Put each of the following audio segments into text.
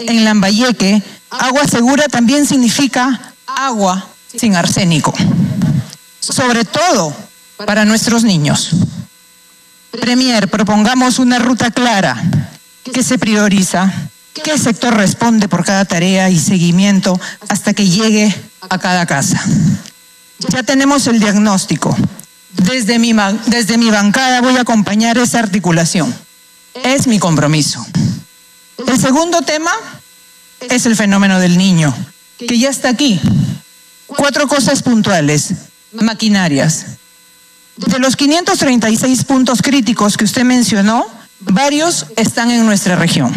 En Lambayeque, agua segura también significa agua sin arsénico, sobre todo para nuestros niños. Premier, propongamos una ruta clara que se prioriza, qué sector responde por cada tarea y seguimiento hasta que llegue a cada casa. Ya tenemos el diagnóstico. Desde mi bancada voy a acompañar esa articulación. Es mi compromiso. El segundo tema es el fenómeno del niño, que ya está aquí. 4 cosas puntuales, maquinarias. De los 536 puntos críticos que usted mencionó, varios están en nuestra región.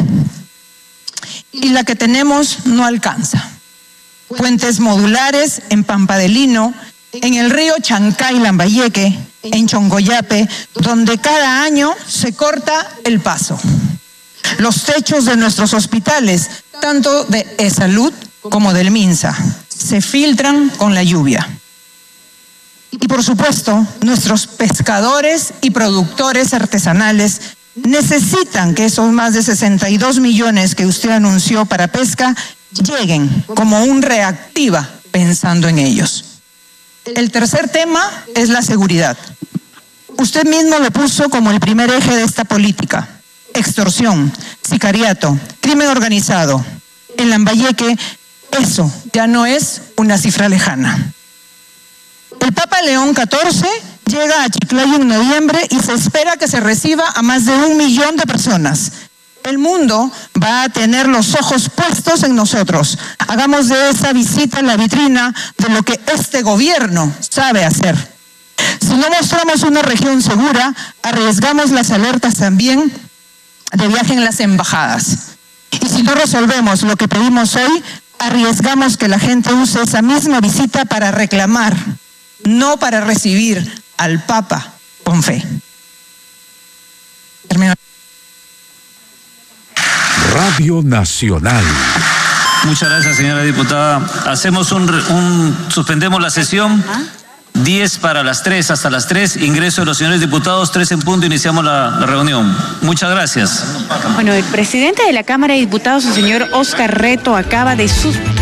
Y la que tenemos no alcanza. Puentes modulares en Pampa de Lino, en el río Chancay, Lambayeque, en Chongoyape, donde cada año se corta el paso. Los techos de nuestros hospitales, tanto de E-Salud como del MINSA, se filtran con la lluvia. Y por supuesto, nuestros pescadores y productores artesanales necesitan que esos más de 62 millones que usted anunció para pesca lleguen como un reactiva pensando en ellos. El tercer tema es la seguridad. Usted mismo lo puso como el primer eje de esta política. Extorsión, sicariato, crimen organizado. En Lambayeque, eso ya no es una cifra lejana. El Papa León XIV llega a Chiclayo en noviembre y se espera que se reciba a más de 1 millón de personas. El mundo va a tener los ojos puestos en nosotros. Hagamos de esa visita la vitrina de lo que este gobierno sabe hacer. Si no mostramos una región segura, arriesgamos las alertas también de viaje en las embajadas. Y si no resolvemos lo que pedimos hoy, arriesgamos que la gente use esa misma visita para reclamar, no para recibir al Papa con fe. Termino. Radio Nacional. Muchas gracias, señora diputada. Hacemos suspendemos la sesión. 10 para las 3, hasta las 3. Ingreso de los señores diputados, 3 en punto, iniciamos la reunión. Muchas gracias. Bueno, el presidente de la Cámara de Diputados, el señor Oscar Reto, acaba de suspender